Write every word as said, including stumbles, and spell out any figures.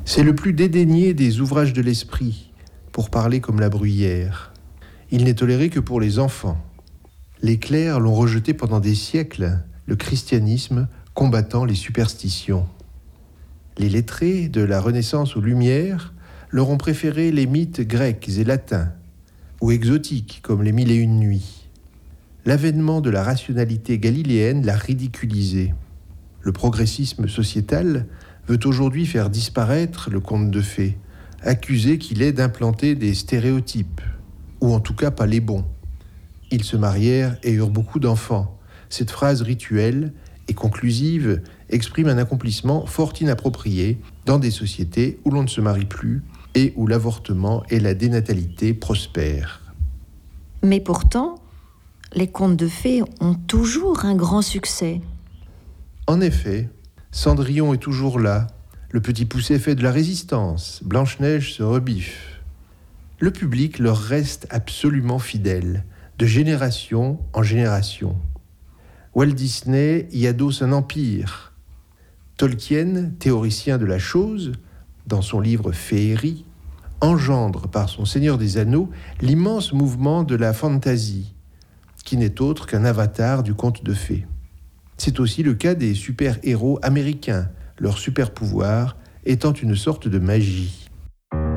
C'est le plus dédaigné des ouvrages de l'esprit, pour parler comme la bruyère. Il n'est toléré que pour les enfants. Les clercs l'ont rejeté pendant des siècles, le christianisme combattant les superstitions. Les lettrés, de la Renaissance aux Lumières, leur ont préféré les mythes grecs et latins, ou exotiques comme les Mille et Une Nuits. L'avènement de la rationalité galiléenne l'a ridiculisé. Le progressisme sociétal veut aujourd'hui faire disparaître le conte de fées, accusé qu'il est d'implanter des stéréotypes, ou en tout cas pas les bons. Ils se marièrent et eurent beaucoup d'enfants. Cette phrase rituelle et conclusive exprime un accomplissement fort inapproprié dans des sociétés où l'on ne se marie plus et où l'avortement et la dénatalité prospèrent. Mais pourtant, les contes de fées ont toujours un grand succès. En effet, Cendrillon est toujours là. Le petit poucet fait de la résistance. Blanche-Neige se rebiffe. Le public leur reste absolument fidèle, de génération en génération. Walt Disney y adosse un empire. Tolkien, théoricien de la chose, dans son livre Féerie, engendre par son Seigneur des Anneaux l'immense mouvement de la fantasy, qui n'est autre qu'un avatar du conte de fées. C'est aussi le cas des super-héros américains, leur super-pouvoir étant une sorte de magie.